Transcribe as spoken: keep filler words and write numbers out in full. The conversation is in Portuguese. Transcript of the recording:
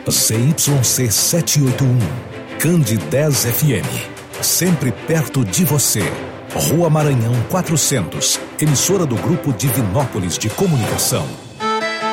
Z Y C sete oito um, Cande dez F M. Sempre perto de você. Rua Maranhão quatrocentos, emissora do Grupo Divinópolis de Comunicação.